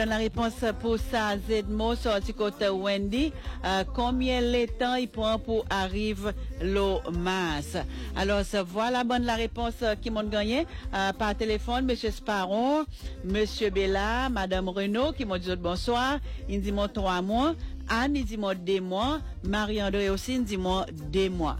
La réponse pour ça, Zedmo, sorti côté Wendy, combien de temps il prend pour arriver l'eau masse? Alors, voilà bonne la réponse qui m'ont gagné par téléphone, Monsieur Sparon, Monsieur Bella, Madame Renaud, qui m'ont dit bonsoir, il dit moi 3 mois, Anne, il dit moi 2 mois, Marie-André aussi, il dit moi 2 mois.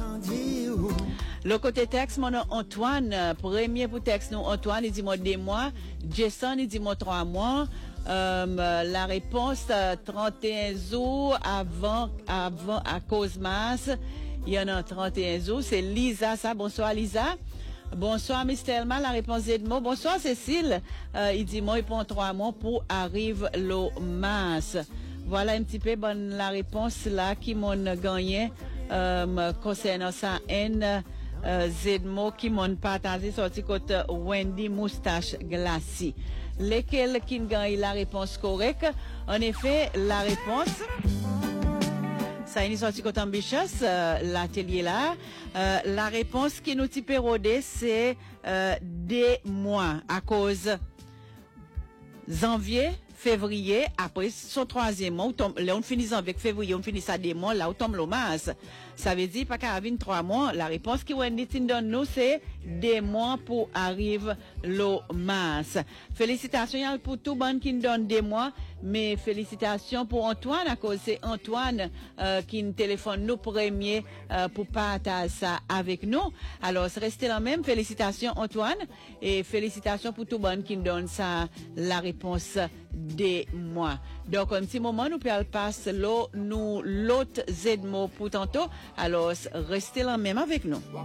Le côté texte, mon nom Antoine, premier pour texte, nous Antoine, il dit moi 2 mois, Jason, il dit moi 3 mois, la réponse 31 jours avant à cause masse, il y en a 31 jours, c'est Lisa, ça, bonsoir Lisa. Bonsoir Miss Thelma, la réponse est de mots. Bonsoir Cécile, il dit moi il prend 3 mois pour arrive l'eau masse. Voilà un petit peu bonne la réponse là qui m'ont gagné concernant ça N Zedmo qui m'ont partagé sorti côté Wendy Moustache Glacis. Lesquels qui gagnent la réponse correcte? En effet, la réponse ça est sorti côté Ambitious, l'atelier là. La réponse qui nous type rodé c'est des mois à cause janvier, février, après son 3e mois, là on finit avec février, on finit ça des mois, là on tombe le mars. Ça veut dire pas qu'à 23 mois, la réponse qui Wendy donne nous c'est des mois pour arriver le mars. Félicitations pour tout le monde qui nous donne des mois, mais félicitations pour Antoine à cause c'est Antoine qui nous téléphone nous premier pour partager ça avec nous. Alors restez là même, félicitations Antoine et félicitations pour tout le monde qui nous donne ça la réponse des mois. Donc un petit moment nous passe l'autre Zedmo pour tantôt. Alors restez là même avec nous.